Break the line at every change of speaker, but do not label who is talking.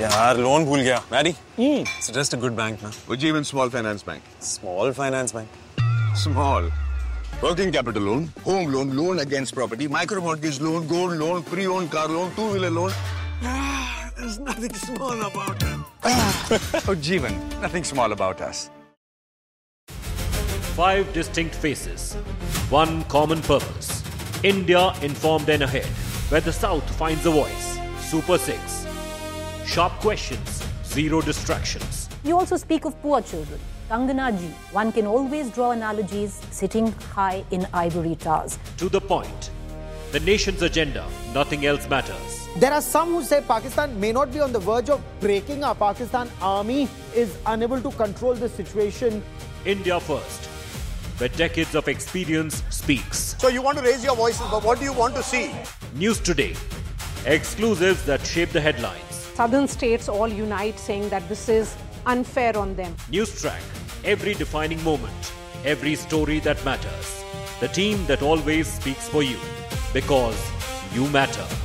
यार लोन भूल गया Mary suggest a good bank ना
Ujjivan Small Finance Bank.
small finance bank
Small. Working capital loan, home loan, loan against property, micro mortgage loan, gold loan, pre-owned car loan, two-wheeler loan.
there's nothing small about it
Ujjivan, nothing small about us.
5 distinct faces, one common purpose. India informed and ahead, where the South finds a voice. Super 6. Sharp questions, zero distractions.
You also speak of poor children. Kangana ji, one can always draw analogies sitting high in ivory towers.
To the point. The nation's agenda, nothing else matters.
There are some who say Pakistan may not be on the verge of breaking up. Pakistan army is unable to control the situation.
India first, where decades of experience speaks.
So you want to raise your voices, but what do you want to see?
News Today. Exclusives that shape the headlines.
Southern states all unite saying that this is unfair on them.
News Track. Every defining moment. Every story that matters. The team that always speaks for you. Because you matter.